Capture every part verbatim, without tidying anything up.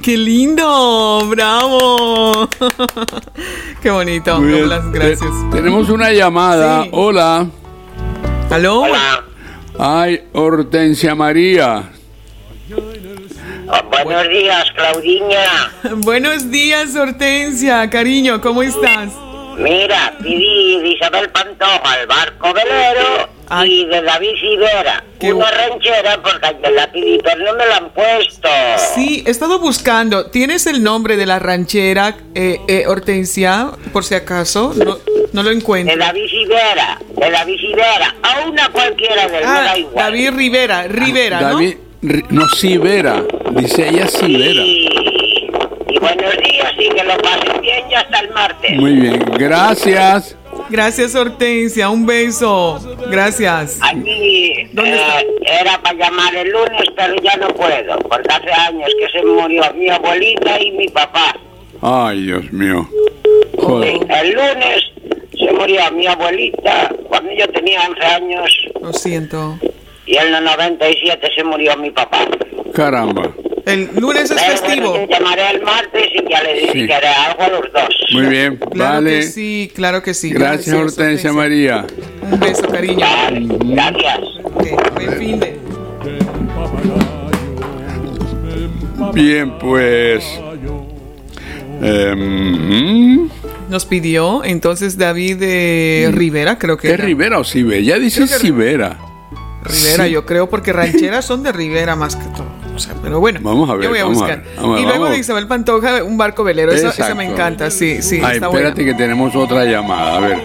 ¡Qué lindo! ¡Bravo! ¡Qué bonito! Muy bien. Douglas, gracias. Te- tenemos una llamada. Sí. Hola. ¿Aló? Hola. Ay, Hortensia María. Oh, buenos días, Claudiña. Buenos días, Hortensia. Cariño, ¿cómo estás? Mira, pedí de Isabel Pantoja el barco velero. Ay. Y de David Rivera Qué una bu- ranchera, porque ayer la pedí, pero no me la han puesto. Sí, he estado buscando. ¿Tienes el nombre de la ranchera, eh, eh, Hortensia, por si acaso? No, no lo De encuentro. David Rivera, de David Rivera, a una cualquiera del me Ah, da igual. David Rivera, Rivera, ¿no? David, Ri- no, Sivera. Dice ella Sivera. Y, y buenos días y que lo pasen bien y hasta el martes. Muy bien, gracias. Gracias, Hortensia. Un beso. Gracias. Aquí ¿Dónde está? eh, era para llamar el lunes, pero ya no puedo, porque hace años que se murió mi abuelita y mi papá. Ay, Dios mío. Joder. El lunes se murió mi abuelita cuando yo tenía once años Lo siento. y en el noventa y siete se murió mi papá. Caramba. El lunes es Pero festivo. bueno, yo llamaré el martes y ya le Sí. dedicaré algo a los dos. Muy bien, Claro vale. que sí, claro que sí. Gracias, Hortensia María. Un beso, cariño. Vale, gracias. Ok, buen fin de... Bien, pues. em, Nos pidió entonces David eh, Rivera, creo que ¿Es era. Rivera o Sivera? Ella dice Creo que- Sivera. Rivera, Sí. yo creo, porque rancheras son de Rivera más que todo. O sea, pero bueno, Vamos a ver, yo voy a vamos a buscar. ver, vamos a- y luego vamos. de Isabel Pantoja, un barco velero. Esa, esa Exacto. me encanta, sí, sí. Ay, está espérate buena. que tenemos otra llamada. A ver.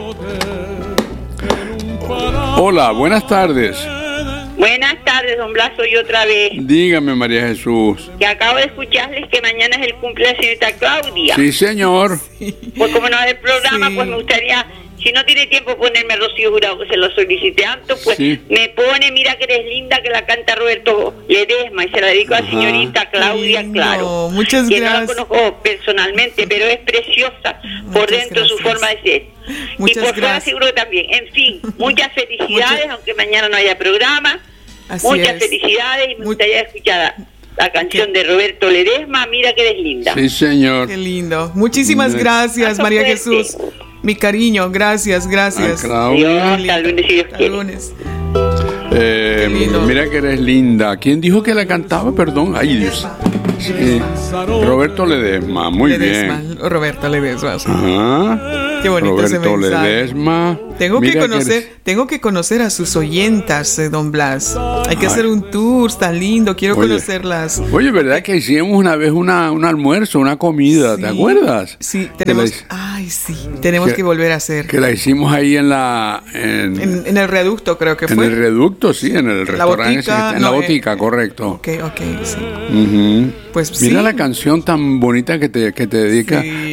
Hola, buenas tardes. Buenas tardes, don Blas, soy otra vez. Dígame, María Jesús. Que acabo de escucharles que mañana es el cumpleaños de la señorita Claudia. Sí, señor. Pues como no es el programa, Sí. pues me gustaría, si no tiene tiempo, ponerme Rocío Jurado, que se lo solicité antes, pues Sí. me pone Mira que eres linda, que la canta Roberto Ledesma, y se la dedico a la Ajá. señorita Claudia Lindo, Claro. muchas que no la gracias. conozco personalmente, pero es preciosa por Muchas dentro su gracias. forma de ser. Muchas y por fuera gracias. seguro que también. En fin, muchas felicidades, Muchas- aunque mañana no haya programa. Así Muchas es. felicidades y me Mu- gustaría escuchar la, la canción de Roberto Ledesma, Mira que eres linda. Sí, señor. Qué lindo. Muchísimas Mm. gracias, Hasta María suerte. Jesús. Mi cariño, gracias, gracias. Ah, Claudia. Adiós, Qué hasta lindo. el lunes si Dios Hasta quiere. lunes. Eh, Qué lindo. mira que eres linda. ¿Quién dijo que la cantaba? Perdón. Ay, Dios. Sí. Roberto Ledesma. Muy Ledesma, bien. Roberto Ledesma. sí. Ajá. Qué bonito ese Roberto mensaje. Ledesma. Tengo Mira que conocer, eres- tengo que conocer a sus oyentas, eh, don Blas. Hay que Ay. hacer un tour tan lindo, quiero Oye. conocerlas. Oye, ¿verdad que hicimos una vez una, un almuerzo, una comida? ¿Te Sí, acuerdas? Sí, Que tenemos. la hic- Ay, sí, tenemos que- que volver a hacer. Que la hicimos ahí en la... En, En, en el reducto, creo que en fue. el reducto, sí, en el restaurante. ese que botica, está- en la no, eh, botica, correcto. Ok, ok, sí. Ujú. Pues Mira sí. la canción tan bonita que te, que te dedica. Sí.